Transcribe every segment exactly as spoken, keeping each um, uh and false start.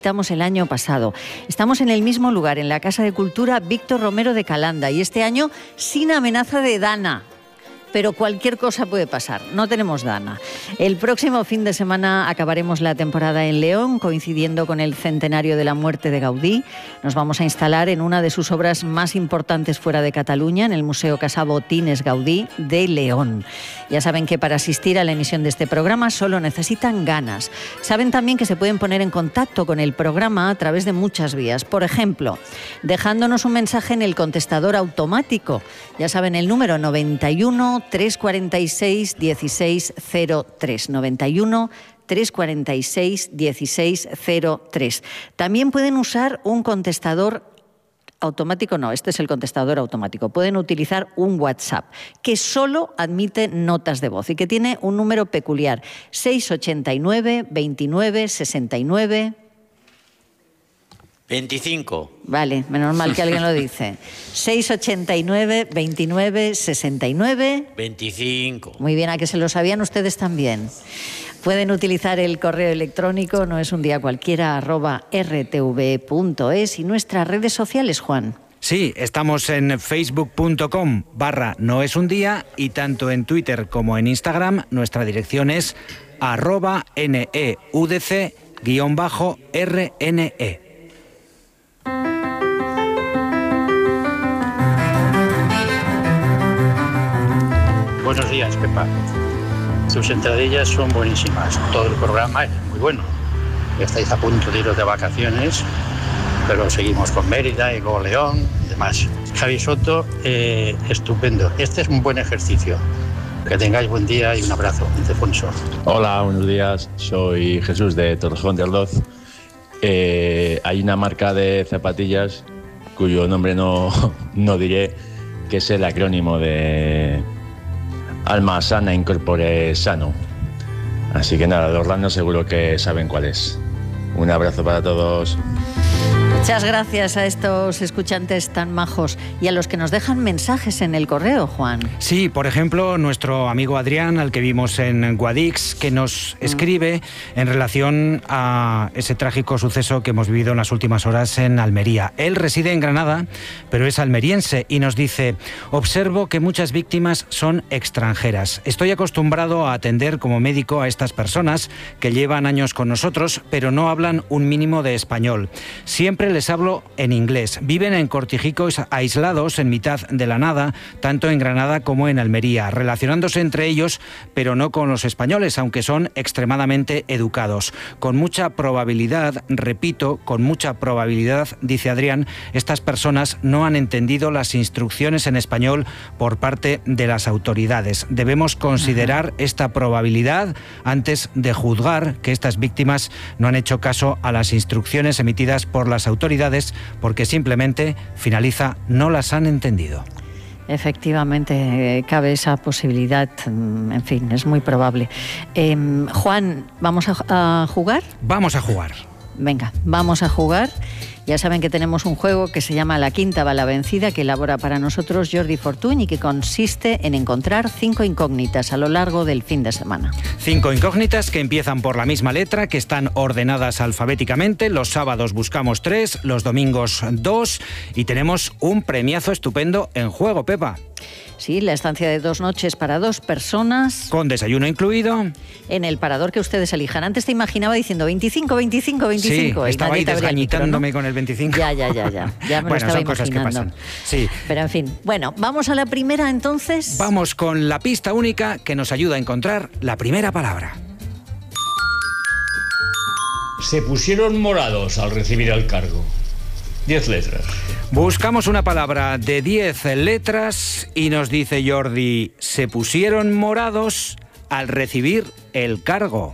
Estamos el año pasado. Estamos en el mismo lugar, en la Casa de Cultura Víctor Romero de Calanda, y este año sin amenaza de Dana. Pero cualquier cosa puede pasar, no tenemos Dana. El próximo fin de semana acabaremos la temporada en León, coincidiendo con el centenario de la muerte de Gaudí. Nos vamos a instalar en una de sus obras más importantes fuera de Cataluña, en el Museo Casa Botines Gaudí de León. Ya saben que para asistir a la emisión de este programa solo necesitan ganas. Saben también que se pueden poner en contacto con el programa a través de muchas vías. Por ejemplo, dejándonos un mensaje en el contestador automático. Ya saben, el número noventa y uno, trescientos cuarenta y seis, dieciséis cero tres, noventa y uno, trescientos cuarenta y seis, dieciséis cero tres. También pueden usar un contestador automático, no, este es el contestador automático. Pueden utilizar un WhatsApp que solo admite notas de voz y que tiene un número peculiar, seiscientos ochenta y nueve, veintinueve, sesenta y nueve... veinticinco. Vale, menos mal que alguien lo dice. seiscientos ochenta y nueve, veintinueve, sesenta y nueve... veinticinco. Muy bien, a que se lo sabían ustedes también. Pueden utilizar el correo electrónico, no es un día cualquiera, arroba r t v punto es, y nuestras redes sociales, Juan. Sí, estamos en facebook punto com barra no es un día, y tanto en Twitter como en Instagram nuestra dirección es arroba neudc guión bajo rne. Buenos días, Pepa. Tus entradillas son buenísimas. Todo el programa es muy bueno. Estáis a punto de iros de vacaciones, pero seguimos con Mérida y con León y demás. Javi Soto, eh, estupendo. Este es un buen ejercicio. Que tengáis buen día y un abrazo, Ildefonso. Hola, buenos días. Soy Jesús de Torrejón de Ardoz. Eh, hay una marca de zapatillas cuyo nombre no, no diré, que es el acrónimo de Alma Sana Incorpore Sano. Así que nada, de Orlando seguro que saben cuál es. Un abrazo para todos. Muchas gracias a estos escuchantes tan majos y a los que nos dejan mensajes en el correo, Juan. Sí, por ejemplo, nuestro amigo Adrián, al que vimos en Guadix, que nos escribe en relación a ese trágico suceso que hemos vivido en las últimas horas en Almería. Él reside en Granada, pero es almeriense, y nos dice: observo que muchas víctimas son extranjeras. Estoy acostumbrado a atender como médico a estas personas que llevan años con nosotros, pero no hablan un mínimo de español. Siempre les hablo en inglés. Viven en cortijicos aislados en mitad de la nada, tanto en Granada como en Almería, relacionándose entre ellos, pero no con los españoles, aunque son extremadamente educados. Con mucha probabilidad, repito, con mucha probabilidad, dice Adrián, estas personas no han entendido las instrucciones en español por parte de las autoridades. Debemos considerar esta probabilidad antes de juzgar que estas víctimas no han hecho caso a las instrucciones emitidas por las autoridades, porque simplemente, finaliza, no las han entendido. Efectivamente, eh, cabe esa posibilidad, en fin, es muy probable. Eh, Juan, ¿vamos a, a jugar? Vamos a jugar. Venga, vamos a jugar. Ya saben que tenemos un juego que se llama La Quinta va la vencida, que elabora para nosotros Jordi Fortuny, y que consiste en encontrar cinco incógnitas a lo largo del fin de semana. Cinco incógnitas que empiezan por la misma letra, que están ordenadas alfabéticamente. Los sábados buscamos tres, los domingos dos, y tenemos un premiazo estupendo en juego, Pepa. Sí, la estancia de dos noches para dos personas. Con desayuno incluido. En el parador que ustedes elijan. Antes te imaginaba diciendo veinticinco, veinticinco, veinticinco. Sí, estaba ahí desgañitándome, ¿no?, con el veinticinco. Ya, ya, ya, ya. Ya me bueno, lo estaba son cosas imaginando. que pasan. Sí. Pero en fin. Bueno, vamos a la primera entonces. Vamos con la pista única que nos ayuda a encontrar la primera palabra. Se pusieron morados al recibir el cargo. Diez letras. Buscamos una palabra de diez letras y nos dice Jordi: se pusieron morados al recibir el cargo.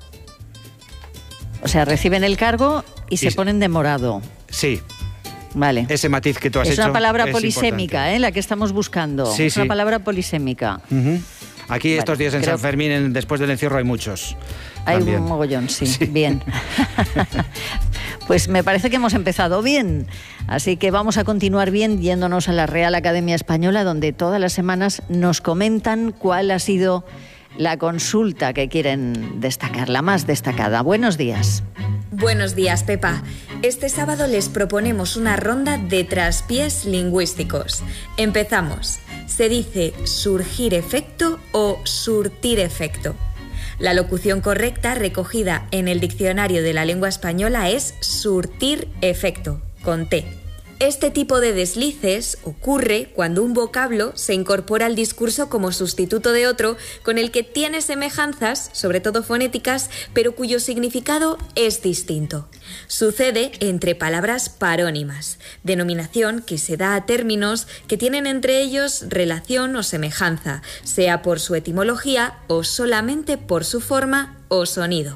O sea, reciben el cargo y se y... ponen de morado. Sí. Vale. Ese matiz que tú has es hecho. Es una palabra es polisémica, ¿eh? La que estamos buscando. Sí, es sí. una palabra polisémica. Uh-huh. Aquí vale, estos días en creo... San Fermín, en, después del encierro, hay muchos. Hay también. Un mogollón, sí. sí. Bien. Pues me parece que hemos empezado bien. Así que vamos a continuar bien yéndonos a la Real Academia Española, donde todas las semanas nos comentan cuál ha sido la consulta que quieren destacar, la más destacada. Buenos días. Buenos días, Pepa. Este sábado les proponemos una ronda de traspiés lingüísticos. Empezamos. ¿Se dice surgir efecto o surtir efecto? La locución correcta recogida en el diccionario de la lengua española es surtir efecto, con T. Este tipo de deslices ocurre cuando un vocablo se incorpora al discurso como sustituto de otro con el que tiene semejanzas, sobre todo fonéticas, pero cuyo significado es distinto. Sucede entre palabras parónimas, denominación que se da a términos que tienen entre ellos relación o semejanza, sea por su etimología o solamente por su forma o sonido.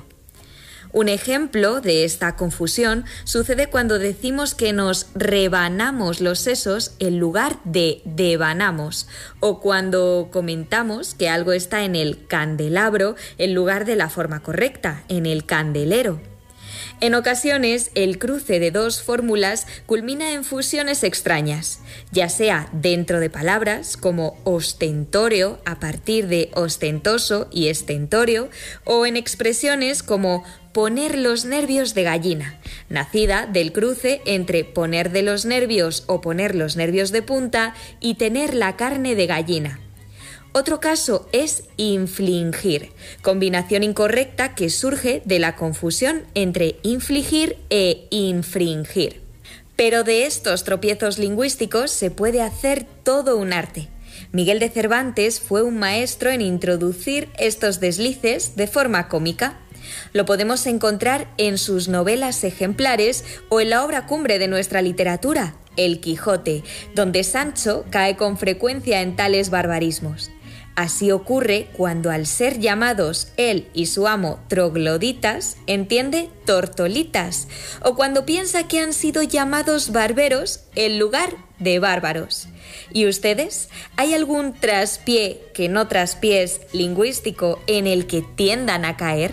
Un ejemplo de esta confusión sucede cuando decimos que nos rebanamos los sesos en lugar de devanamos, o cuando comentamos que algo está en el candelabro en lugar de la forma correcta, en el candelero. En ocasiones, el cruce de dos fórmulas culmina en fusiones extrañas, ya sea dentro de palabras como ostentorio a partir de ostentoso y estentorio, o en expresiones como poner los nervios de gallina, nacida del cruce entre poner de los nervios o poner los nervios de punta y tener la carne de gallina. Otro caso es infligir, combinación incorrecta que surge de la confusión entre infligir e infringir. Pero de estos tropiezos lingüísticos se puede hacer todo un arte. Miguel de Cervantes fue un maestro en introducir estos deslices de forma cómica. Lo podemos encontrar en sus novelas ejemplares o en la obra cumbre de nuestra literatura, El Quijote, donde Sancho cae con frecuencia en tales barbarismos. Así ocurre cuando al ser llamados él y su amo trogloditas, entiende tortolitas, o cuando piensa que han sido llamados barberos en lugar de bárbaros. ¿Y ustedes? ¿Hay algún traspié que no traspiés lingüístico en el que tiendan a caer?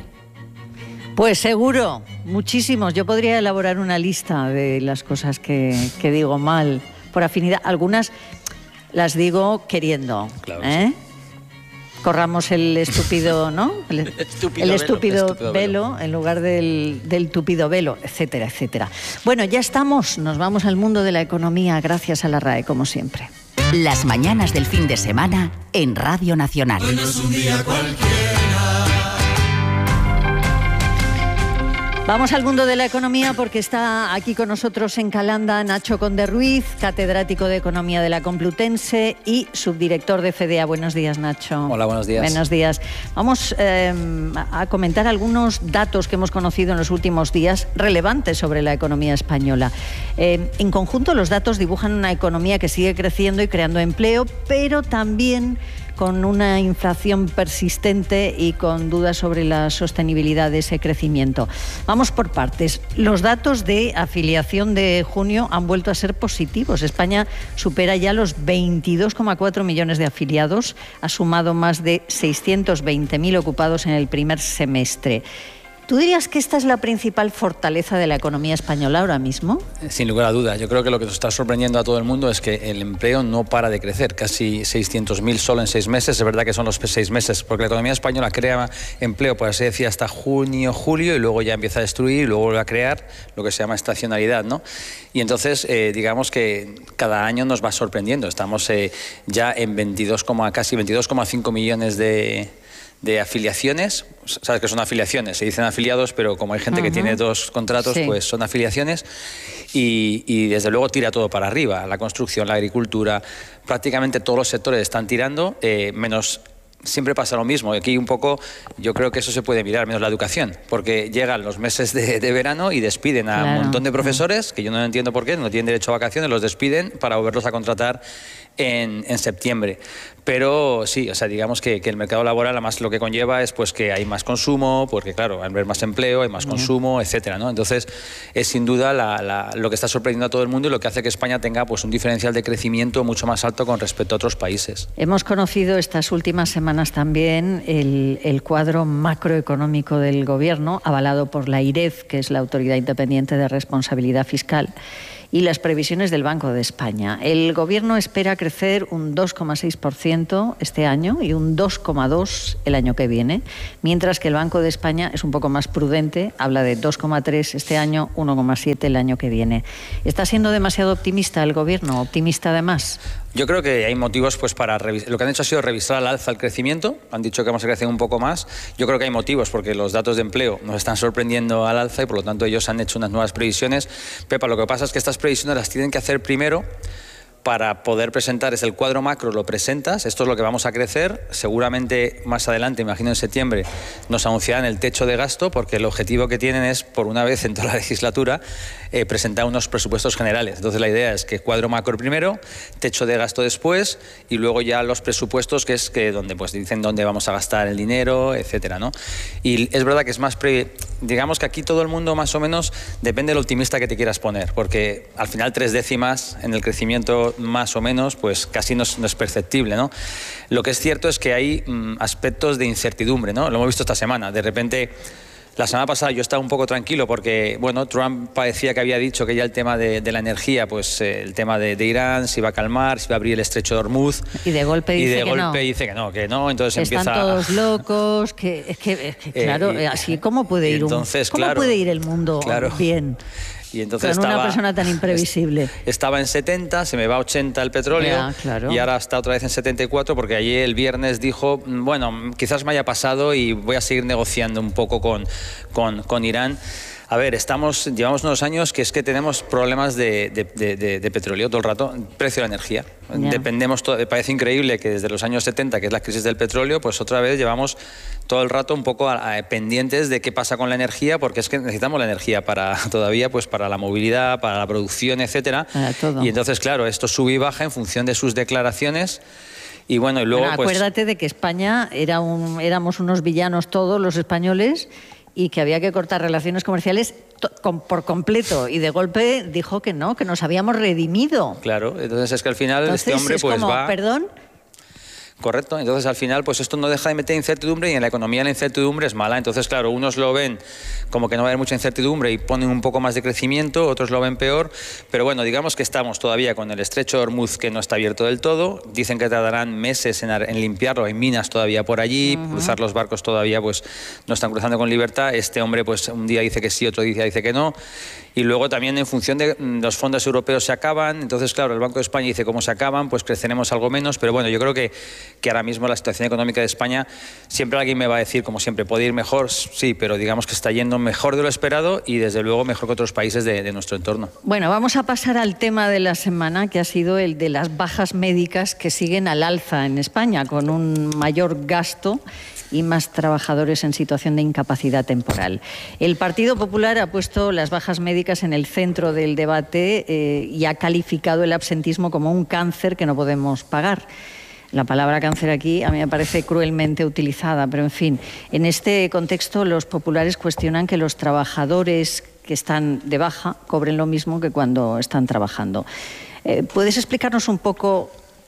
Pues seguro, muchísimos. Yo podría elaborar una lista de las cosas que, que digo mal por afinidad. Algunas las digo queriendo, claro, ¿eh? Sí. Corramos el estúpido, ¿no? El, estúpido el velo, estúpido, estúpido velo, velo en lugar del, del tupido velo, etcétera, etcétera. Bueno, ya estamos. Nos vamos al mundo de la economía gracias a la RAE, como siempre. Las mañanas del fin de semana en Radio Nacional. Hoy no es un día cualquiera. Vamos al mundo de la economía porque está aquí con nosotros en Calanda Nacho Conde Ruiz, catedrático de Economía de la Complutense y subdirector de FEDEA. Buenos días, Nacho. Hola, buenos días. Buenos días. Vamos eh, a comentar algunos datos que hemos conocido en los últimos días relevantes sobre la economía española. Eh, en conjunto, los datos dibujan una economía que sigue creciendo y creando empleo, pero también con una inflación persistente y con dudas sobre la sostenibilidad de ese crecimiento. Vamos por partes. Los datos de afiliación de junio han vuelto a ser positivos. España supera ya los veintidós coma cuatro millones de afiliados, ha sumado más de seiscientos veinte mil ocupados en el primer semestre. ¿Tú dirías que esta es la principal fortaleza de la economía española ahora mismo? Sin lugar a dudas. Yo creo que lo que nos está sorprendiendo a todo el mundo es que el empleo no para de crecer. Casi seiscientos mil solo en seis meses. Es verdad que son los seis meses, porque la economía española crea empleo, por así decir, hasta junio, julio, y luego ya empieza a destruir y luego vuelve a crear lo que se llama estacionalidad, ¿no? Y entonces, eh, digamos que cada año nos va sorprendiendo. Estamos eh, ya en veintidós, casi veintidós coma cinco millones de... de afiliaciones. Sabes que son afiliaciones, se dicen afiliados, pero como hay gente uh-huh. que tiene dos contratos, sí. pues son afiliaciones y, y desde luego tira todo para arriba, la construcción, la agricultura, prácticamente todos los sectores están tirando, eh, menos... Siempre pasa lo mismo, aquí un poco yo creo que eso se puede mirar, menos la educación, porque llegan los meses de, de verano y despiden a claro, un montón de profesores, que yo no entiendo por qué, no tienen derecho a vacaciones, los despiden para volverlos a contratar en, en septiembre. Pero sí, o sea, digamos que, que el mercado laboral además lo que conlleva es pues que hay más consumo, porque claro, al haber más empleo, hay más consumo, etcétera, ¿no? Entonces es sin duda la, la, lo que está sorprendiendo a todo el mundo y lo que hace que España tenga pues un diferencial de crecimiento mucho más alto con respecto a otros países. Hemos conocido estas últimas semanas también el, el cuadro macroeconómico del Gobierno, avalado por la I R E F, que es la Autoridad Independiente de Responsabilidad Fiscal. y las previsiones del Banco de España. El Gobierno espera crecer un dos coma seis por ciento este año y un dos coma dos por ciento el año que viene, mientras que el Banco de España es un poco más prudente, habla de dos coma tres este año, uno coma siete el año que viene. ¿Está siendo demasiado optimista el Gobierno? ¿Optimista además? Yo creo que hay motivos pues para revisar. Lo que han hecho ha sido revisar al alza el crecimiento. Han dicho que vamos a crecer un poco más. Yo creo que hay motivos porque los datos de empleo nos están sorprendiendo al alza y por lo tanto ellos han hecho unas nuevas previsiones. Pepa, lo que pasa es que estas previsiones las tienen que hacer primero para poder presentar, es el cuadro macro, lo presentas, esto es lo que vamos a crecer, seguramente más adelante, imagino en septiembre, nos anunciarán el techo de gasto, porque el objetivo que tienen es, por una vez en toda la legislatura, eh, presentar unos presupuestos generales. Entonces la idea es que cuadro macro primero, techo de gasto después, y luego ya los presupuestos, que es que donde pues dicen dónde vamos a gastar el dinero, etcétera, ¿no? Y es verdad que es más, pre, digamos que aquí todo el mundo más o menos depende del optimista que te quieras poner, porque al final tres décimas en el crecimiento más o menos, pues casi no es, no es perceptible, ¿no? Lo que es cierto es que hay mm, aspectos de incertidumbre, ¿no? Lo hemos visto esta semana. De repente, la semana pasada yo estaba un poco tranquilo porque, bueno, Trump parecía que había dicho que ya el tema de, de la energía, pues eh, el tema de, de Irán se iba a calmar, se iba a abrir el estrecho de Hormuz. Y de golpe dice, y de que, golpe no. dice que no, que no, entonces Están empieza... todos locos, que es que, es que claro, Eh, y- así cómo puede ir entonces, un, ¿cómo claro, puede ir el mundo claro. bien? Y entonces Con estaba, una persona tan imprevisible. Estaba en setenta, se me va a ochenta el petróleo, Ya, claro. y ahora está otra vez en setenta y cuatro porque ayer el viernes dijo, bueno, quizás me haya pasado y voy a seguir negociando un poco con, con, con Irán. A ver, estamos, llevamos unos años que es que tenemos problemas de, de, de, de, de petróleo todo el rato, precio de la energía. Ya. Dependemos, todo, parece increíble que desde los años setenta, que es la crisis del petróleo, pues otra vez llevamos todo el rato un poco a, a, pendientes de qué pasa con la energía, porque es que necesitamos la energía para todavía, pues para la movilidad, para la producción, etcétera. Para todo. Y entonces, claro, esto sube y baja en función de sus declaraciones. Y bueno, y luego Bueno, pues... acuérdate de que España era un, éramos unos villanos todos los españoles y que había que cortar relaciones comerciales to- con, por completo, y de golpe dijo que no, que nos habíamos redimido. Claro, entonces es que al final Entonces este hombre es pues como, va... perdón, Correcto, entonces al final pues esto no deja de meter incertidumbre y en la economía la incertidumbre es mala, entonces claro, unos lo ven como que no va a haber mucha incertidumbre y ponen un poco más de crecimiento, otros lo ven peor, pero bueno, digamos que estamos todavía con el estrecho de Hormuz que no está abierto del todo, dicen que tardarán meses en, ar- en limpiarlo, hay minas todavía por allí, uh-huh. cruzar los barcos todavía pues no están cruzando con libertad, este hombre pues un día dice que sí, otro día dice que no, y luego también en función de mm, los fondos europeos se acaban, entonces claro, el Banco de España dice cómo se acaban, pues creceremos algo menos, pero bueno, yo creo que que ahora mismo la situación económica de España, siempre alguien me va a decir, como siempre, puede ir mejor, sí, pero digamos que está yendo mejor de lo esperado y desde luego mejor que otros países de, de nuestro entorno. bueno, vamos a pasar al tema de la semana, que ha sido el de las bajas médicas que siguen al alza en España, con un mayor gasto y más trabajadores en situación de incapacidad temporal. El Partido Popular ha puesto las bajas médicas en el centro del debate eh, y ha calificado el absentismo como un cáncer que no podemos pagar. La palabra cáncer aquí a mí me parece cruelmente utilizada, pero en fin, en este contexto los populares cuestionan que los trabajadores que están de baja cobren lo mismo que cuando están trabajando. Eh, ¿Puedes explicarnos un poco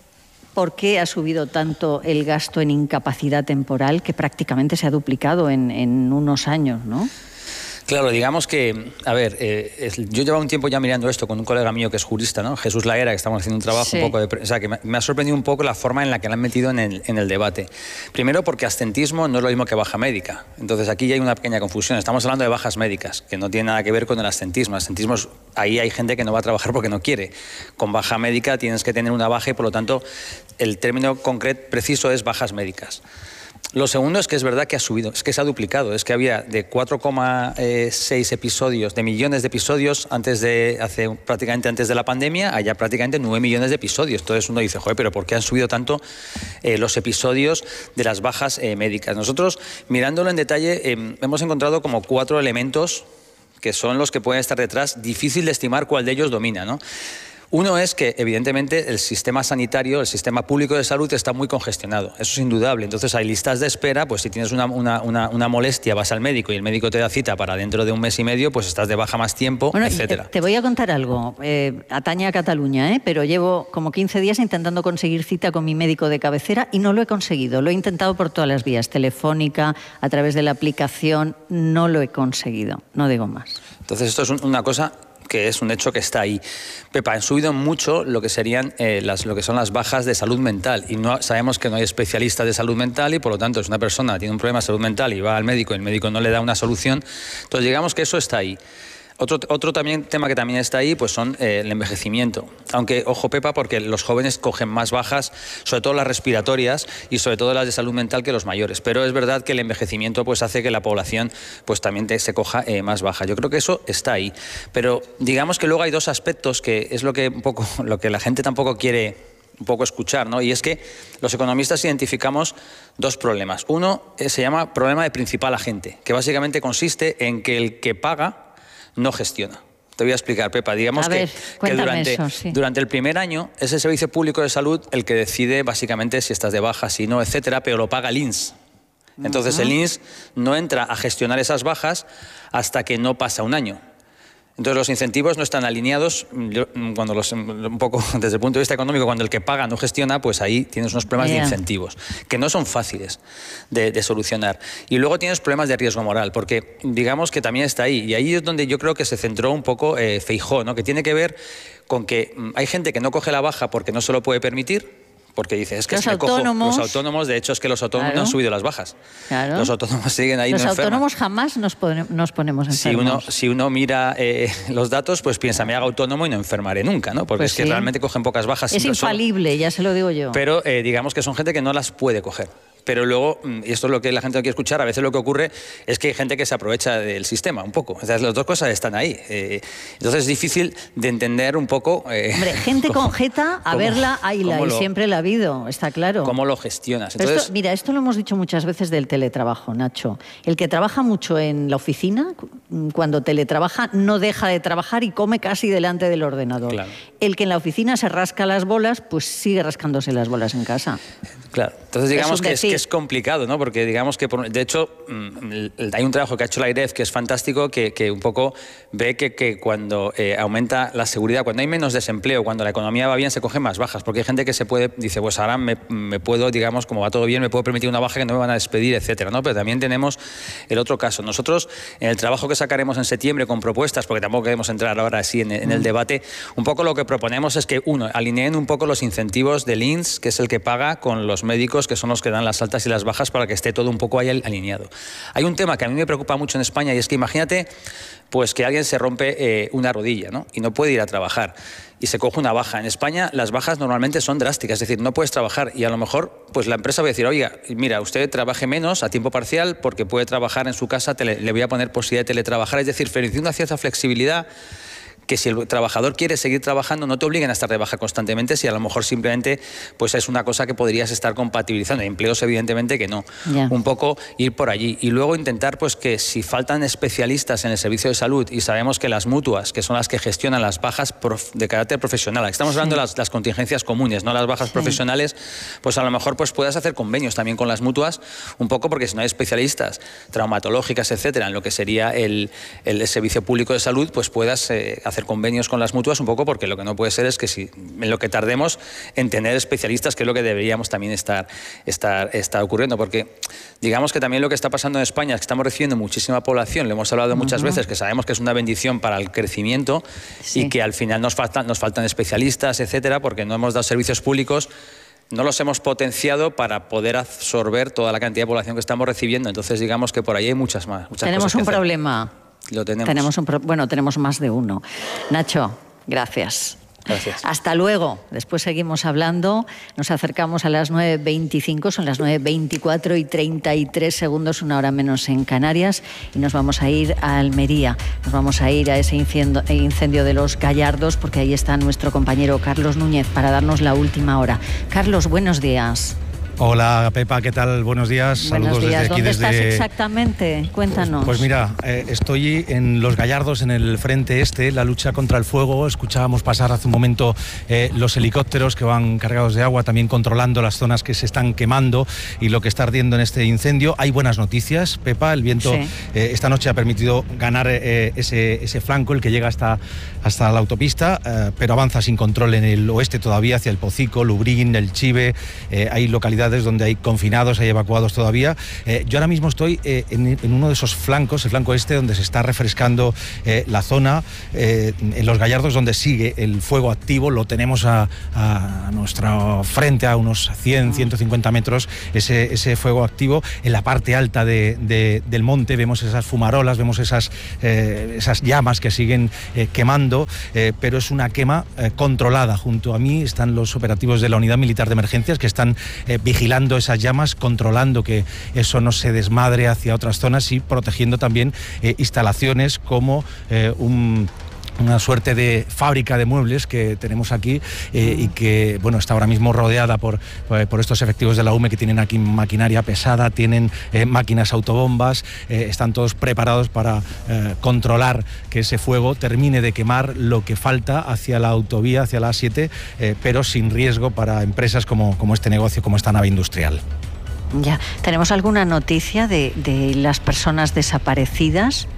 por qué ha subido tanto el gasto en incapacidad temporal, que prácticamente se ha duplicado en, en unos años, ¿no? Claro, digamos que, a ver, eh, es, yo llevaba un tiempo ya mirando esto con un colega mío que es jurista, ¿no? Jesús Laera, que estamos haciendo un trabajo Sí. un poco de... O sea, que me, me ha sorprendido un poco la forma en la que la han metido en el, en el debate. Primero porque absentismo no es lo mismo que baja médica. Entonces aquí ya hay una pequeña confusión. Estamos hablando de bajas médicas, que no tiene nada que ver con el absentismo. Absentismo es, ahí hay gente que no va a trabajar porque no quiere. Con baja médica tienes que tener una baja y por lo tanto el término concreto preciso es bajas médicas. Lo segundo es que es verdad que ha subido, es que se ha duplicado, es que había de cuatro coma seis episodios, de millones de episodios antes de, hace prácticamente antes de la pandemia, allá prácticamente nueve millones de episodios. Entonces uno dice, joder, pero ¿por qué han subido tanto eh, los episodios de las bajas eh, médicas? Nosotros, mirándolo en detalle, eh, hemos encontrado como cuatro elementos que son los que pueden estar detrás, difícil de estimar cuál de ellos domina, ¿no? Uno es que, evidentemente, el sistema sanitario, el sistema público de salud está muy congestionado. Eso es indudable. Entonces, hay listas de espera, pues si tienes una, una, una, una molestia, vas al médico y el médico te da cita para dentro de un mes y medio, pues estás de baja más tiempo, Bueno, etcétera. Te, te voy a contar algo. Eh, atañe a Cataluña, ¿eh? Pero llevo como quince días intentando conseguir cita con mi médico de cabecera y no lo he conseguido. Lo he intentado por todas las vías, telefónica, a través de la aplicación, no lo he conseguido. No digo más. Entonces, esto es un, una cosa... Que que es un hecho que está ahí. Pepa, han subido mucho lo que serían eh, las, lo que son las bajas de salud mental, y no sabemos que no hay especialistas de salud mental, y por lo tanto, si una persona tiene un problema de salud mental y va al médico y el médico no le da una solución, entonces digamos que eso está ahí. Otro, otro también, tema que también está ahí pues son eh, el envejecimiento. Aunque, ojo Pepa, porque los jóvenes cogen más bajas, sobre todo las respiratorias y sobre todo las de salud mental, que los mayores. Pero es verdad que el envejecimiento pues hace que la población pues también te, se coja eh, más baja. Yo creo que eso está ahí. Pero digamos que luego hay dos aspectos que es lo que, un poco, lo que la gente tampoco quiere un poco escuchar, ¿no? Y es que los economistas identificamos dos problemas. Uno eh, se llama problema de principal agente, que básicamente consiste en que el que paga no gestiona. Te voy a explicar, Pepa. Digamos que, ver, que durante, eso, sí. durante el primer año es el Servicio Público de Salud el que decide básicamente si estás de baja, si no, etcétera, pero lo paga el I N S. Entonces uh-huh. el I N S no entra a gestionar esas bajas hasta que no pasa un año. Entonces los incentivos no están alineados. Yo, cuando los, un poco desde el punto de vista económico, cuando el que paga no gestiona, pues ahí tienes unos problemas yeah. de incentivos, que no son fáciles de, de solucionar. Y luego tienes problemas de riesgo moral, porque digamos que también está ahí. Y ahí es donde yo creo que se centró un poco eh, Feijóo, ¿no? Que tiene que ver con que hay gente que no coge la baja porque no se lo puede permitir, porque dice, es que los si me autónomos, cojo los autónomos, de hecho es que los autónomos claro. no han subido las bajas. Claro. Los autónomos siguen ahí. Los no autónomos jamás nos, pone, nos ponemos enfermos. Si uno, si uno mira eh, los datos, pues piensa, me hago autónomo y no enfermaré nunca, ¿no? Porque pues es que sí. realmente cogen pocas bajas. Es infalible, solo. Ya se lo digo yo. Pero eh, digamos que son gente que no las puede coger. Pero luego, y esto es lo que la gente no quiere escuchar, a veces lo que ocurre es que hay gente que se aprovecha del sistema un poco. O sea, las dos cosas están ahí. Eh, entonces es difícil de entender un poco... Eh, Hombre, gente cómo, con jeta, a cómo, verla, hayla, y lo, siempre la ha habido, está claro. ¿Cómo lo gestionas? Entonces, esto, mira, esto lo hemos dicho muchas veces del teletrabajo, Nacho. El que trabaja mucho en la oficina, cuando teletrabaja, no deja de trabajar y come casi delante del ordenador. Claro. El que en la oficina se rasca las bolas, pues sigue rascándose las bolas en casa. Claro, entonces digamos es que, es, que es complicado, ¿no? Porque digamos que, de hecho, hay un trabajo que ha hecho la AIREF que es fantástico, que, que un poco ve que, que cuando eh, aumenta la seguridad, cuando hay menos desempleo, cuando la economía va bien, se cogen más bajas, porque hay gente que se puede, dice, pues ahora me, me puedo, digamos, como va todo bien, me puedo permitir una baja que no me van a despedir, etcétera, ¿no? Pero también tenemos el otro caso. Nosotros, en el trabajo que sacaremos en septiembre con propuestas, porque tampoco queremos entrar ahora así en, en el debate, un poco lo que proponemos es que, uno, alineen un poco los incentivos del I N S, que es el que paga, con los médicos, que son los que dan las altas y las bajas, para que esté todo un poco ahí alineado. Hay un tema que a mí me preocupa mucho en España, y es que imagínate pues que alguien se rompe eh, una rodilla, ¿no? Y no puede ir a trabajar y se coge una baja. En España las bajas normalmente son drásticas, es decir, no puedes trabajar, y a lo mejor pues la empresa va a decir, oiga, mira, usted trabaje menos a tiempo parcial porque puede trabajar en su casa, tele, le voy a poner posibilidad de teletrabajar, es decir, permitir una cierta flexibilidad, que si el trabajador quiere seguir trabajando no te obliguen a estar de baja constantemente, si a lo mejor simplemente pues es una cosa que podrías estar compatibilizando. Hay empleos evidentemente que no. Yeah. Un poco ir por allí y luego intentar pues que si faltan especialistas en el servicio de salud, y sabemos que las mutuas, que son las que gestionan las bajas de carácter profesional, estamos sí. hablando de las, las contingencias comunes, no las bajas sí. profesionales, pues a lo mejor pues puedas hacer convenios también con las mutuas, un poco porque si no hay especialistas traumatológicas, etcétera, en lo que sería el, el servicio público de salud, pues puedas eh, hacer hacer convenios con las mutuas, un poco porque lo que no puede ser es que si en lo que tardemos en tener especialistas, que es lo que deberíamos también estar, estar, estar ocurriendo, porque digamos que también lo que está pasando en España es que estamos recibiendo muchísima población, lo hemos hablado muchas uh-huh. veces, que sabemos que es una bendición para el crecimiento sí. y que al final nos faltan, nos faltan especialistas, etcétera, porque no hemos dado servicios públicos, no los hemos potenciado para poder absorber toda la cantidad de población que estamos recibiendo. Entonces digamos que por ahí hay muchas más. Muchas Tenemos cosas que un hacer. problema. Lo tenemos. tenemos un pro bueno, tenemos más de uno. Nacho, gracias. Gracias. Hasta luego. Después seguimos hablando. Nos acercamos a las nueve veinticinco, son las nueve veinticuatro y treinta y tres segundos, una hora menos en Canarias, y nos vamos a ir a Almería. Nos vamos a ir a ese incendio, incendio de los Gallardos, porque ahí está nuestro compañero Carlos Núñez para darnos la última hora. Carlos, buenos días. Hola Pepa, ¿qué tal? Buenos días. Buenos Saludos días. desde aquí. ¿Dónde desde... estás exactamente? Cuéntanos. Pues, pues mira, eh, estoy en Los Gallardos, en el frente este, la lucha contra el fuego. Escuchábamos pasar hace un momento eh, los helicópteros que van cargados de agua, también controlando las zonas que se están quemando y lo que está ardiendo en este incendio. Hay buenas noticias, Pepa. El viento sí. eh, esta noche ha permitido ganar eh, ese, ese flanco, el que llega hasta, hasta la autopista, eh, pero avanza sin control en el oeste todavía, hacia el Pocico, Lubrín, el Chive. Eh, hay localidades localidades donde hay confinados, hay evacuados todavía. Eh, yo ahora mismo estoy eh, en, en uno de esos flancos, el flanco este, donde se está refrescando eh, la zona, eh, en Los Gallardos, donde sigue el fuego activo. Lo tenemos a, a nuestro frente, a unos cien, ciento cincuenta metros, ese, ese fuego activo. En la parte alta de, de, del monte vemos esas fumarolas, vemos esas, eh, esas llamas que siguen eh, quemando, eh, pero es una quema eh, controlada. Junto a mí están los operativos de la Unidad Militar de Emergencias que están eh, vigilando esas llamas, controlando que eso no se desmadre hacia otras zonas y protegiendo también eh, instalaciones como eh, un... una suerte de fábrica de muebles que tenemos aquí eh, y que bueno, está ahora mismo rodeada por, por estos efectivos de la U M E que tienen aquí maquinaria pesada, tienen eh, máquinas autobombas, eh, están todos preparados para eh, controlar que ese fuego termine de quemar lo que falta hacia la autovía, hacia la A siete, eh, pero sin riesgo para empresas como, como este negocio, como esta nave industrial. Ya, ¿tenemos alguna noticia de, de las personas desaparecidas?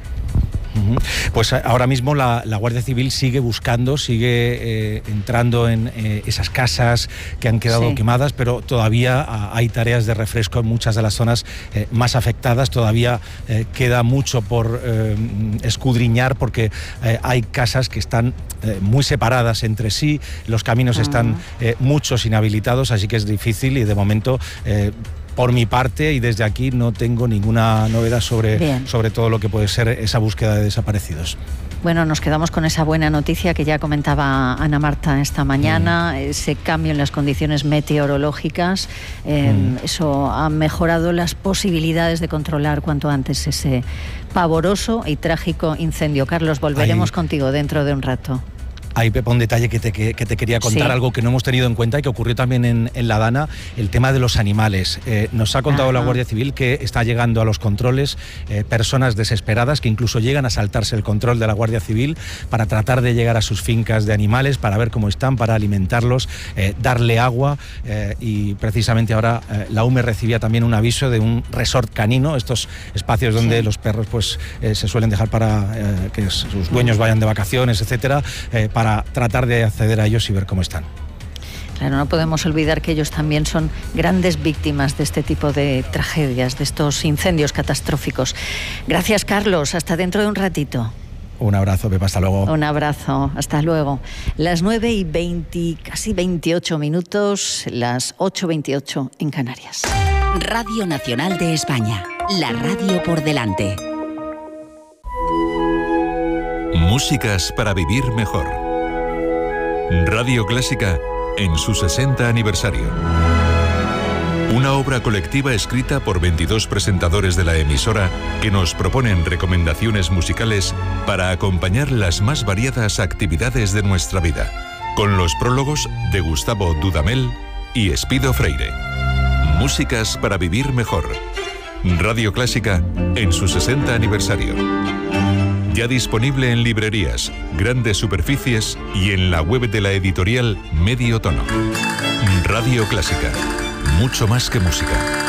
Pues ahora mismo la, la Guardia Civil sigue buscando, sigue eh, entrando en eh, esas casas que han quedado sí. quemadas, pero todavía ah, hay tareas de refresco en muchas de las zonas eh, más afectadas. Todavía eh, queda mucho por eh, escudriñar porque eh, hay casas que están eh, muy separadas entre sí, los caminos uh-huh. están eh, muchos inhabilitados, así que es difícil y de momento... Eh, Por mi parte, y desde aquí no tengo ninguna novedad sobre, sobre todo lo que puede ser esa búsqueda de desaparecidos. Bueno, nos quedamos con esa buena noticia que ya comentaba Ana Marta esta mañana, mm. ese cambio en las condiciones meteorológicas, eh, mm. eso ha mejorado las posibilidades de controlar cuanto antes ese pavoroso y trágico incendio. Carlos, volveremos Ahí. contigo dentro de un rato. Ahí, Pepa, un detalle que te, que, que te quería contar, sí. algo que no hemos tenido en cuenta y que ocurrió también en, en La Dana, el tema de los animales. Eh, nos ha contado Ajá. la Guardia Civil que está llegando a los controles eh, personas desesperadas que incluso llegan a saltarse el control de la Guardia Civil para tratar de llegar a sus fincas de animales, para ver cómo están, para alimentarlos, eh, darle agua eh, y precisamente ahora eh, la U M E recibía también un aviso de un resort canino, estos espacios donde sí. los perros pues eh, se suelen dejar para eh, que sus dueños vayan de vacaciones, etcétera, eh, para tratar de acceder a ellos y ver cómo están. Claro, no podemos olvidar que ellos también son grandes víctimas de este tipo de tragedias, de estos incendios catastróficos. Gracias, Carlos. Hasta dentro de un ratito. Un abrazo, Pepa. Hasta luego. Un abrazo. Hasta luego. Las nueve y veinte, casi veintiocho minutos, las ocho veintiocho en Canarias. Radio Nacional de España. La radio por delante. Músicas para vivir mejor. Radio Clásica en su sesenta aniversario. Una obra colectiva escrita por veintidós presentadores de la emisora que nos proponen recomendaciones musicales para acompañar las más variadas actividades de nuestra vida, con los prólogos de Gustavo Dudamel y Espido Freire. Músicas para vivir mejor. Radio Clásica en su sesenta aniversario. Ya disponible en librerías, grandes superficies y en la web de la editorial Medio Tono. Radio Clásica. Mucho más que música.